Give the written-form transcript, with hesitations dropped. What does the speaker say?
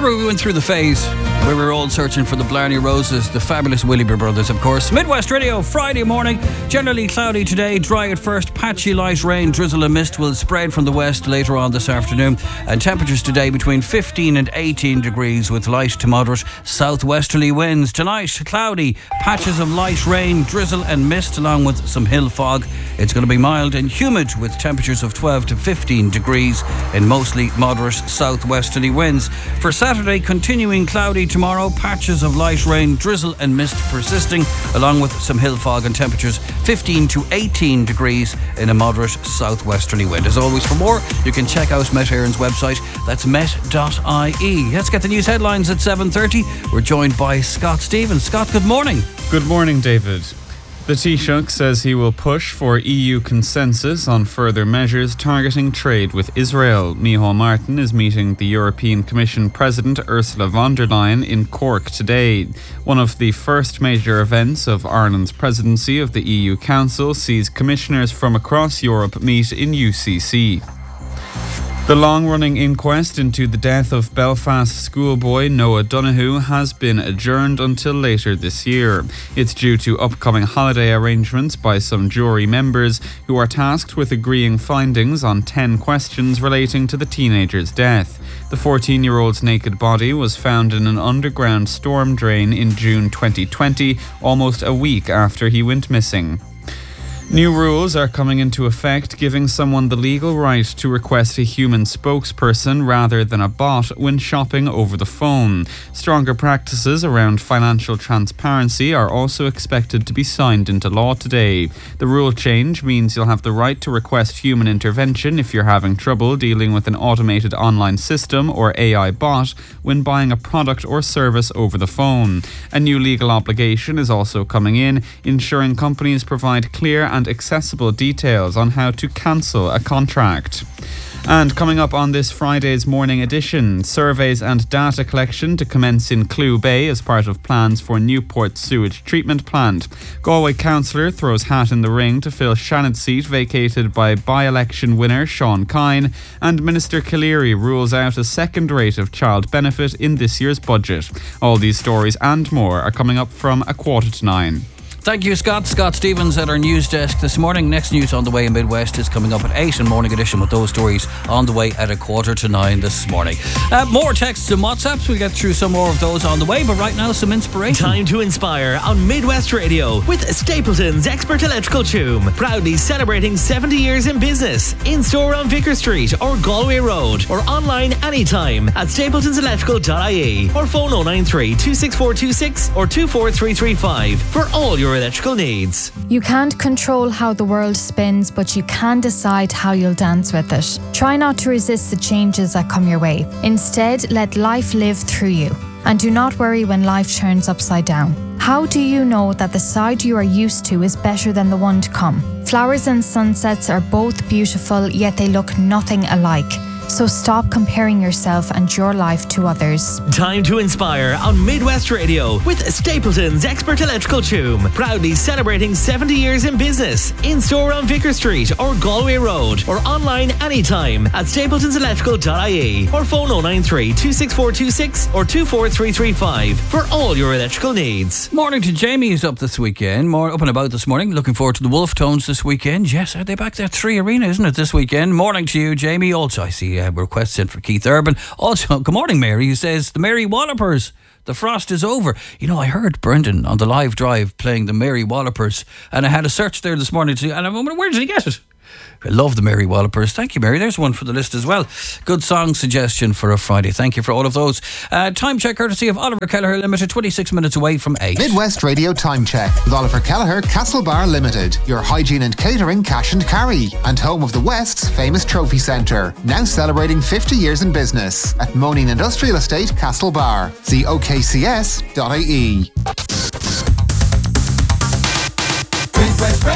Remember we went through the phase where we were all searching for the Blarney Roses, the fabulous Willoughby Brothers, of course. Midwest Radio, Friday morning. Generally cloudy today, dry at first. Patchy light rain, drizzle and mist will spread from the west later on this afternoon. And temperatures today between 15 and 18 degrees with light to moderate southwesterly winds. Tonight, cloudy, patches of light rain, drizzle and mist along with some hill fog. It's going to be mild and humid with temperatures of 12 to 15 degrees and mostly moderate southwesterly winds. For Saturday, continuing cloudy tomorrow, patches of light rain, drizzle and mist persisting, along with some hill fog and temperatures 15 to 18 degrees in a moderate southwesterly wind. As always, for more, you can check out Met Éireann's website. That's met.ie. Let's get the news headlines at 7:30. We're joined by Scott Stevens. Scott, good morning. Good morning, David. The Taoiseach says he will push for EU consensus on further measures targeting trade with Israel. Micheál Martin is meeting the European Commission President Ursula von der Leyen in Cork today. One of the first major events of Ireland's presidency of the EU Council sees commissioners from across Europe meet in UCC. The long-running inquest into the death of Belfast schoolboy Noah Donoghue has been adjourned until later this year. It's due to upcoming holiday arrangements by some jury members who are tasked with agreeing findings on 10 questions relating to the teenager's death. The 14-year-old's naked body was found in an underground storm drain in June 2020, almost a week after he went missing. New rules are coming into effect, giving someone the legal right to request a human spokesperson rather than a bot when shopping over the phone. Stronger practices around financial transparency are also expected to be signed into law today. The rule change means you'll have the right to request human intervention if you're having trouble dealing with an automated online system or AI bot when buying a product or service over the phone. A new legal obligation is also coming in, ensuring companies provide clear and accessible details on how to cancel a contract. And coming up on this Friday's morning edition, surveys and data collection to commence in Clew Bay as part of plans for Newport sewage treatment plant. Galway councillor throws hat in the ring to fill Shannon's seat vacated by by-election winner Sean Kine, and Minister Cleary rules out a second rate of child benefit in this year's budget. All these stories and more are coming up from 8:45. Thank you, Scott. Scott Stevens at our news desk this morning. Next news on the way in Midwest is coming up at 8 in Morning Edition with those stories on the way at 8:45 this morning. More texts and WhatsApps. We'll get through some more of those on the way, but right now some inspiration. Time to inspire on Midwest Radio with Stapleton's Expert Electrical Tomb. Proudly celebrating 70 years in business. In-store on Vicar Street or Galway Road, or online anytime at stapletonselectrical.ie or phone 093 26426 or 24335 for all your electrical needs. You can't control how the world spins, but you can decide how you'll dance with it. Try not to resist the changes that come your way. Instead, let life live through you. And do not worry when life turns upside down. How do you know that the side you are used to is better than the one to come? Flowers and sunsets are both beautiful, yet they look nothing alike. So stop comparing yourself and your life to others. Time to inspire on Midwest Radio with Stapleton's Expert Electrical Tomb. Proudly celebrating 70 years in business. In-store on Vicar Street or Galway Road, or online anytime at stapletonselectrical.ie or phone 093 26426 or 24335 for all your electrical needs. Morning to Jamie, who's up this weekend. More up and about this morning. Looking forward to the Wolf Tones this weekend. Yes, are they back there? 3 Arena, isn't it, this weekend? Morning to you, Jamie. Also, I see requests in for Keith Urban. Also, good morning, Mary, who says the Mary Wallopers, the frost is over. You know, I heard Brendan on the live drive playing the Mary Wallopers, and I had a search there this morning too, and I'm wondering, where did he get it? I love the Mary Wallopers. Thank you, Mary. There's one for the list as well. Good song suggestion for a Friday. Thank you for all of those. Time check courtesy of Oliver Kelleher Limited, 26 minutes away from 8. Midwest Radio Time Check with Oliver Kelleher, Castlebar Limited. Your hygiene and catering cash and carry. And home of the West's famous trophy centre. Now celebrating 50 years in business. At Moaning Industrial Estate, Castlebar. See okcs.ie.